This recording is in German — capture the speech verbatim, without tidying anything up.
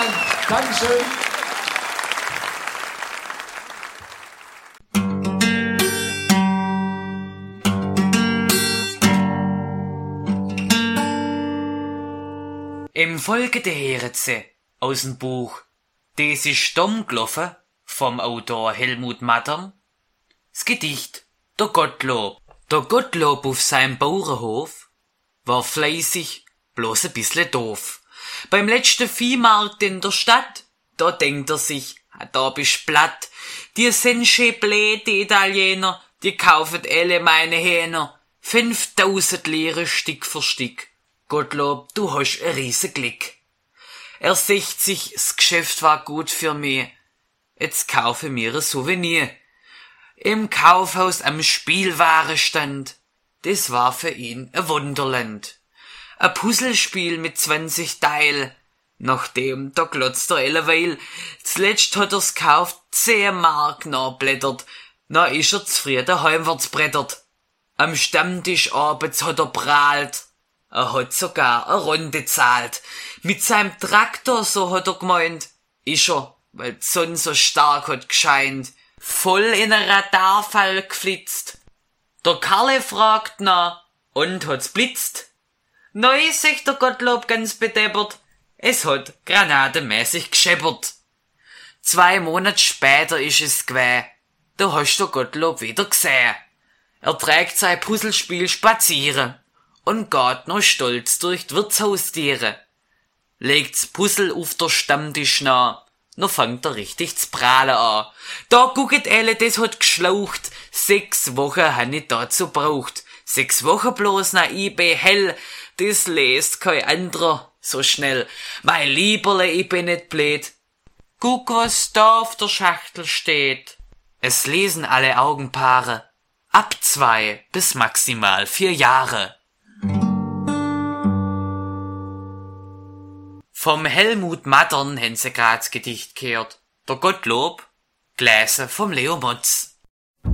sein. Dankeschön. Im Folgende hören Sie aus dem Buch Des ist dumm gelaufen vom Autor Helmut Mattern das Gedicht Der Gottlob. Der Gottlob auf seinem Bauernhof war fleißig, bloß ein bissle doof. Beim letzten Viehmarkt in der Stadt, da denkt er sich, da bist platt. Die sind schön blöd, die Italiener, die kaufen alle meine Hähner. Fünftausend Lire Stück für Stück. Gottlob, du hast ein riesen Glück. Er sagt sich, das Geschäft war gut für mich. Jetzt kaufe mir ein Souvenir. Im Kaufhaus am Spielwarenstand, das war für ihn ein Wunderland. Ein Puzzlespiel mit zwanzig Teil. Nachdem, da glotzt er alleweil. Zuletzt hat er's gekauft, zehn Mark nachblättert. Na ist er zufrieden heimwärts brettert. Am Stammtisch abends hat er prahlt. Er hat sogar eine Runde zahlt. Mit seinem Traktor, so hat er gemeint, ist er, weil die Sonne so stark hat gescheint, voll in einen Radarfall geflitzt. Der Karle fragt nach, und hat's blitzt? Neu, sagt der Gottlob ganz bedeppert, es hat granatenmäßig gescheppert. Zwei Monate später ist es gewesen, da hast du Gottlob wieder gesehen. Er trägt sein Puzzlespiel spazieren und geht noch stolz durch die Wirtshaustiere. Legt's Puzzle auf der Stammtisch nah, noch fängt er richtig zu prahlen an. Da gucket alle, das hat geschlaucht, sechs Wochen han ich dazu braucht. Sechs Wochen bloß nach I B hell, das lest kein anderer so schnell. Mein Lieberle, ich bin nicht blöd. Guck, was da auf der Schachtel steht. Es lesen alle Augenpaare. Ab zwei bis maximal vier Jahre. Vom Helmut Mattern haben sie grad das Gedicht gehört. Der Gottlob, gelesen vom Leo Motz.